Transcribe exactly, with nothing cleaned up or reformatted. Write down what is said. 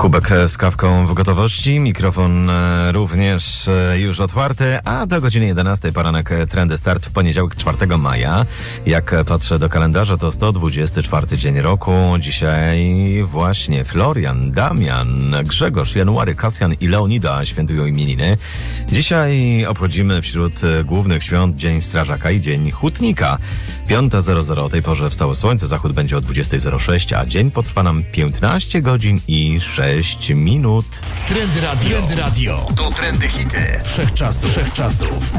Kubek z kawką w gotowości, mikrofon również już otwarty, a do godziny jedenastej poranek Trendy Start w poniedziałek czwartego maja. Jak patrzę do kalendarza, to sto dwudziesty czwarty dzień roku. Dzisiaj właśnie Florian, Damian, Grzegorz, January, Kasjan i Leonida świętują imieniny. Dzisiaj obchodzimy wśród głównych świąt Dzień Strażaka i Dzień Hutnika. piąta zero zero o tej porze wstało słońce, zachód będzie o dwudziesta zero sześć, a dzień potrwa nam piętnaście godzin i sześć minut. Trendy Radio. Trendy Radio. To trendy hity. Wszechczasów. Wszechczasów.